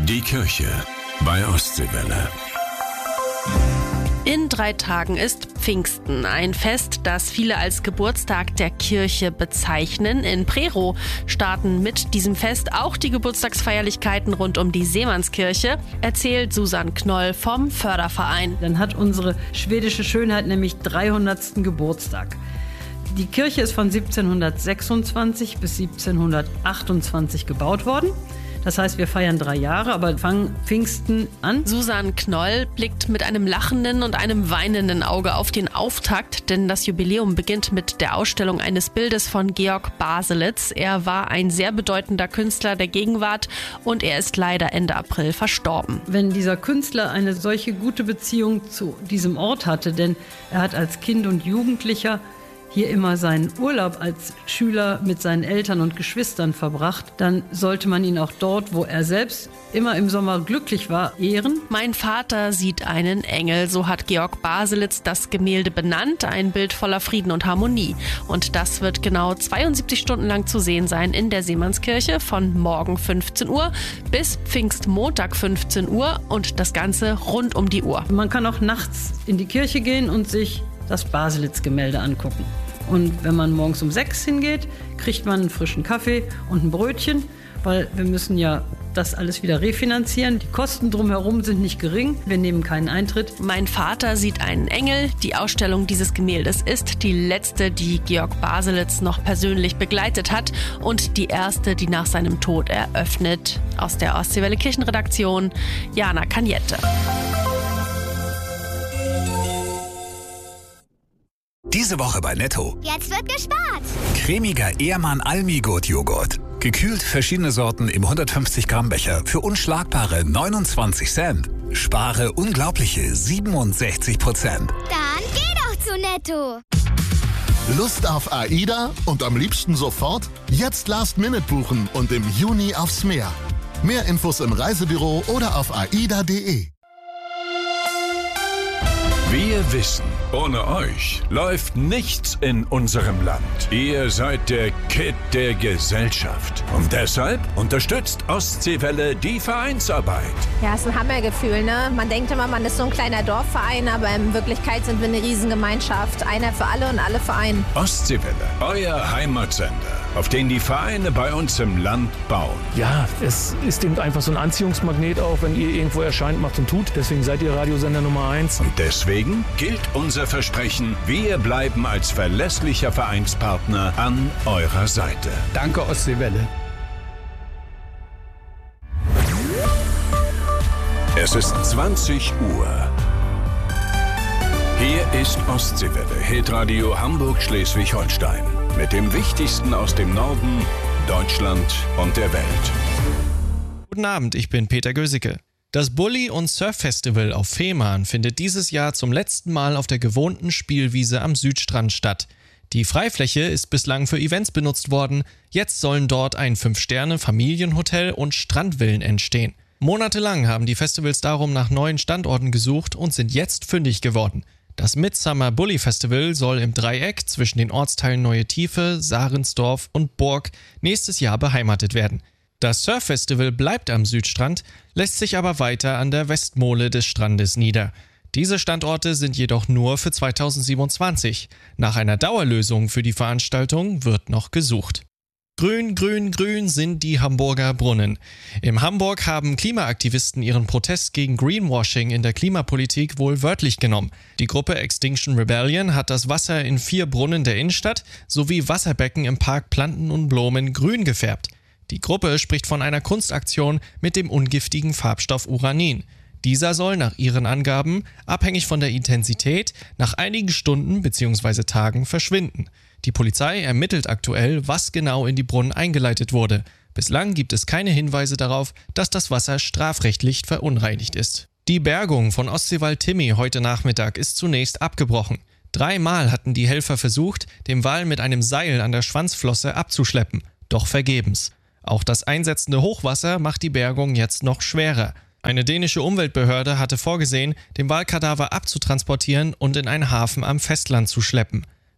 Die Kirche bei Ostseewelle. In 3 Tagen ist Pfingsten, ein Fest, das viele als Geburtstag der Kirche bezeichnen. In Prerow starten mit diesem Fest auch die Geburtstagsfeierlichkeiten rund um die Seemannskirche, erzählt Susanne Knoll vom Förderverein. Dann hat unsere schwedische Schönheit nämlich 300. Geburtstag. Die Kirche ist von 1726 bis 1728 gebaut worden. Das heißt, wir feiern 3 Jahre, aber fangen Pfingsten an. Susanne Knoll blickt mit einem lachenden und einem weinenden Auge auf den Auftakt, denn das Jubiläum beginnt mit der Ausstellung eines Bildes von Georg Baselitz. Er war ein sehr bedeutender Künstler der Gegenwart und er ist leider Ende April verstorben. Wenn dieser Künstler eine solche gute Beziehung zu diesem Ort hatte, denn er hat als Kind und Jugendlicher hier immer seinen Urlaub als Schüler mit seinen Eltern und Geschwistern verbracht, dann sollte man ihn auch dort, wo er selbst immer im Sommer glücklich war, ehren. Mein Vater sieht einen Engel, so hat Georg Baselitz das Gemälde benannt, ein Bild voller Frieden und Harmonie. Und das wird genau 72 Stunden lang zu sehen sein in der Seemannskirche von morgen 15 Uhr bis Pfingstmontag 15 Uhr und das Ganze rund um die Uhr. Man kann auch nachts in die Kirche gehen und sich das Baselitz-Gemälde angucken. Und wenn man morgens um 6 hingeht, kriegt man einen frischen Kaffee und ein Brötchen, weil wir müssen ja das alles wieder refinanzieren. Die Kosten drumherum sind nicht gering. Wir nehmen keinen Eintritt. Mein Vater sieht einen Engel. Die Ausstellung dieses Gemäldes ist die letzte, die Georg Baselitz noch persönlich begleitet hat und die erste, die nach seinem Tod eröffnet. Aus der Ostseewelle Kirchenredaktion, Jana Kanjette. Diese Woche bei Netto. Jetzt wird gespart. Cremiger Ehrmann Almigurt-Joghurt. Gekühlt verschiedene Sorten im 150 Gramm Becher für unschlagbare 29 Cent. Spare unglaubliche 67%. Dann geh doch zu Netto. Lust auf AIDA und am liebsten sofort? Jetzt Last-Minute buchen und im Juni aufs Meer. Mehr Infos im Reisebüro oder auf aida.de. Wir wissen, ohne euch läuft nichts in unserem Land. Ihr seid der Kitt der Gesellschaft. Und deshalb unterstützt Ostseewelle die Vereinsarbeit. Ja, ist ein Hammergefühl, ne? Man denkt immer, man ist so ein kleiner Dorfverein, aber in Wirklichkeit sind wir eine Riesengemeinschaft. Einer für alle und alle für einen. Ostseewelle, euer Heimatsender, auf den die Vereine bei uns im Land bauen. Ja, es ist eben einfach so ein Anziehungsmagnet auch, wenn ihr irgendwo erscheint, macht und tut. Deswegen seid ihr Radiosender Nummer 1. Und deswegen gilt unser Versprechen, wir bleiben als verlässlicher Vereinspartner an eurer Seite. Danke, Ostseewelle. Es ist 20 Uhr. Hier ist Ostseewelle, Hitradio Hamburg-Schleswig-Holstein. Mit dem Wichtigsten aus dem Norden, Deutschland und der Welt. Guten Abend, ich bin Peter Gösicke. Das Bulli- und Surf-Festival auf Fehmarn findet dieses Jahr zum letzten Mal auf der gewohnten Spielwiese am Südstrand statt. Die Freifläche ist bislang für Events benutzt worden. Jetzt sollen dort ein 5-Sterne-Familienhotel und Strandvillen entstehen. Monatelang haben die Festivals darum nach neuen Standorten gesucht und sind jetzt fündig geworden. Das Midsummer Bulli Festival soll im Dreieck zwischen den Ortsteilen Neue Tiefe, Sarensdorf und Burg nächstes Jahr beheimatet werden. Das Surf-Festival bleibt am Südstrand, lässt sich aber weiter an der Westmole des Strandes nieder. Diese Standorte sind jedoch nur für 2027. Nach einer Dauerlösung für die Veranstaltung wird noch gesucht. Grün, grün, grün sind die Hamburger Brunnen. In Hamburg haben Klimaaktivisten ihren Protest gegen Greenwashing in der Klimapolitik wohl wörtlich genommen. Die Gruppe Extinction Rebellion hat das Wasser in 4 Brunnen der Innenstadt sowie Wasserbecken im Park Planten und Blumen grün gefärbt. Die Gruppe spricht von einer Kunstaktion mit dem ungiftigen Farbstoff Uranin. Dieser soll nach ihren Angaben, abhängig von der Intensität, nach einigen Stunden bzw. Tagen verschwinden. Die Polizei ermittelt aktuell, was genau in die Brunnen eingeleitet wurde. Bislang gibt es keine Hinweise darauf, dass das Wasser strafrechtlich verunreinigt ist. Die Bergung von Ostseewal-Timmy heute Nachmittag ist zunächst abgebrochen. 3-mal hatten die Helfer versucht, den Wal mit einem Seil an der Schwanzflosse abzuschleppen, doch vergebens. Auch das einsetzende Hochwasser macht die Bergung jetzt noch schwerer. Eine dänische Umweltbehörde hatte vorgesehen, den Walkadaver abzutransportieren und in einen Hafen am Festland zu schleppen.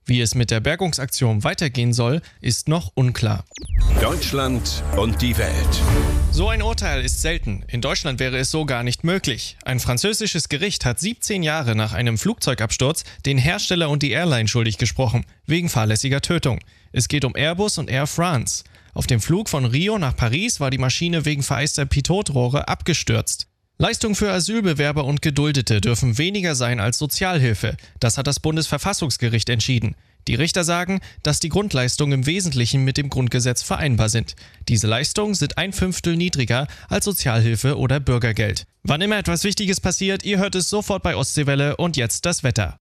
Wie es mit der Bergungsaktion weitergehen soll, ist noch unklar. Deutschland und die Welt. So ein Urteil ist selten. In Deutschland wäre es so gar nicht möglich. Ein französisches Gericht hat 17 Jahre nach einem Flugzeugabsturz den Hersteller und die Airline schuldig gesprochen, wegen fahrlässiger Tötung. Es geht um Airbus und Air France. Auf dem Flug von Rio nach Paris war die Maschine wegen vereister Pilotrohre abgestürzt. Leistungen für Asylbewerber und Geduldete dürfen weniger sein als Sozialhilfe. Das hat das Bundesverfassungsgericht entschieden. Die Richter sagen, dass die Grundleistungen im Wesentlichen mit dem Grundgesetz vereinbar sind. Diese Leistungen sind 1/5 niedriger als Sozialhilfe oder Bürgergeld. Wann immer etwas Wichtiges passiert, ihr hört es sofort bei Ostseewelle und jetzt das Wetter.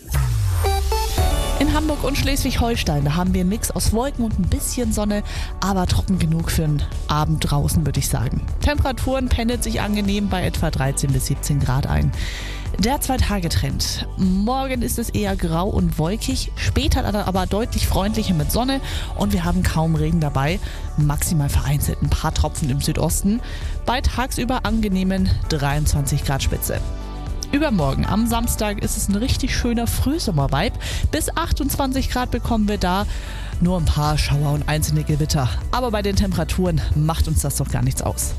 In Hamburg und Schleswig-Holstein, da haben wir einen Mix aus Wolken und ein bisschen Sonne, aber trocken genug für einen Abend draußen, würde ich sagen. Temperaturen pendelt sich angenehm bei etwa 13 bis 17 Grad ein. Der 2-Tage-Trend. Morgen ist es eher grau und wolkig, später aber deutlich freundlicher mit Sonne und wir haben kaum Regen dabei, maximal vereinzelt ein paar Tropfen im Südosten, bei tagsüber angenehmen 23 Grad Spitze. Übermorgen, am Samstag, ist es ein richtig schöner Frühsommer-Vibe. Bis 28 Grad bekommen wir da. Nur ein paar Schauer und einzelne Gewitter. Aber bei den Temperaturen macht uns das doch gar nichts aus.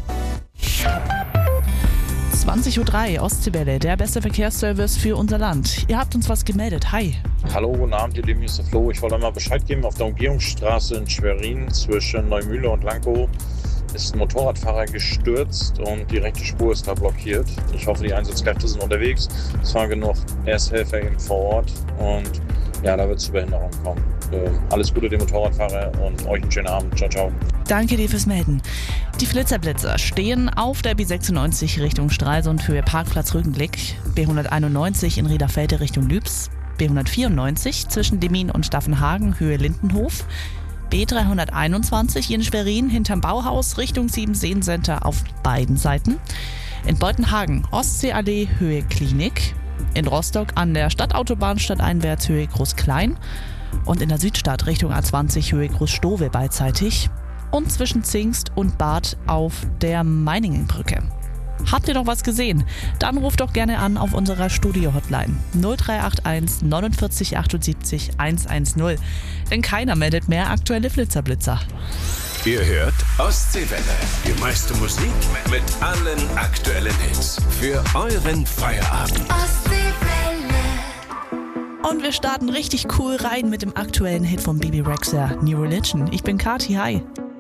20:03 Uhr, Ostseewelle, der beste Verkehrsservice für unser Land. Ihr habt uns was gemeldet. Hi. Hallo, guten Abend, ihr Lieben, hier ist der Flo. Ich wollte mal Bescheid geben, auf der Umgehungsstraße in Schwerin zwischen Neumühle und Lankow ist ein Motorradfahrer gestürzt und die rechte Spur ist da blockiert. Ich hoffe, die Einsatzkräfte sind unterwegs. Es waren genug Ersthelfer eben vor Ort und ja, da wird es zu Behinderung kommen. Alles Gute dem Motorradfahrer und euch einen schönen Abend. Ciao, ciao. Danke dir fürs Melden. Die Flitzer-Blitzer stehen auf der B96 Richtung Stralsund Höhe Parkplatz Rügenblick, B191 in Riederfelde Richtung Lübs, B194 zwischen Demmin und Staffenhagen Höhe Lindenhof, B321 in Schwerin hinterm Bauhaus Richtung Siebenseen-Center auf beiden Seiten. In Beutenhagen Ostseeallee Höhe Klinik. In Rostock an der Stadtautobahn stadteinwärts Höhe Groß-Klein. Und in der Südstadt Richtung A20 Höhe Groß-Stowe beidseitig. Und zwischen Zingst und Bad auf der Meiningenbrücke. Habt ihr noch was gesehen? Dann ruft doch gerne an auf unserer Studio-Hotline 0381 49 78 110. Denn keiner meldet mehr aktuelle Flitzer-Blitzer. Ihr hört Ostseewelle. Die meiste Musik mit allen aktuellen Hits. Für euren Feierabend. Ostseewelle. Und wir starten richtig cool rein mit dem aktuellen Hit von Bebe Rexha, New Religion. Ich bin Kati, hi.